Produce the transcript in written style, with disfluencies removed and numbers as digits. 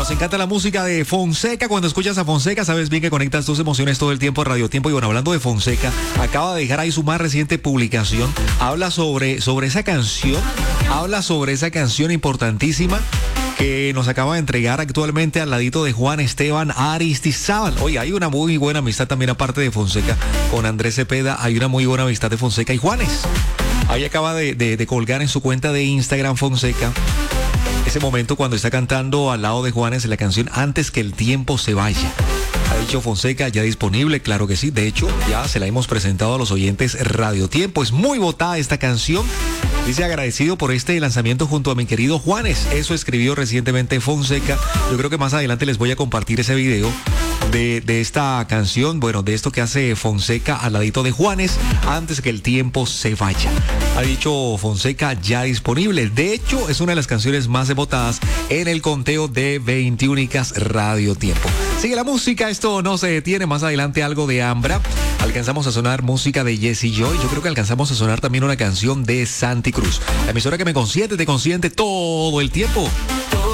Nos encanta la música de Fonseca. Cuando escuchas a Fonseca, sabes bien que conectas tus emociones todo el tiempo a Radio Tiempo. Y bueno, hablando de Fonseca, acaba de dejar ahí su más reciente publicación. Habla sobre esa canción. Habla sobre esa canción importantísima que nos acaba de entregar actualmente al ladito de Juan Esteban Aristizábal. Oye, hay una muy buena amistad también aparte de Fonseca con Andrés Cepeda. Hay una muy buena amistad de Fonseca y Juanes. Ahí acaba de colgar en su cuenta de Instagram Fonseca ese momento cuando está cantando al lado de Juanes la canción Antes que el tiempo se vaya. Ha dicho Fonseca, ya disponible, claro que sí. De hecho, ya se la hemos presentado a los oyentes Radio Tiempo. Es muy votada esta canción. Dice agradecido por este lanzamiento junto a mi querido Juanes. Eso escribió recientemente Fonseca. Yo creo que más adelante les voy a compartir ese video de esta canción. Bueno, de esto que hace Fonseca al ladito de Juanes, Antes que el tiempo se vaya. Ha dicho Fonseca, ya disponible. De hecho, es una de las canciones más votadas en el conteo de 21 Radio Tiempo. Sigue la música, esto no se detiene. Más adelante algo de Ambra. Alcanzamos a sonar música de Jesse Joy. Yo creo que alcanzamos a sonar también una canción de Santi Cruz. La emisora que me consiente, te consiente todo el tiempo.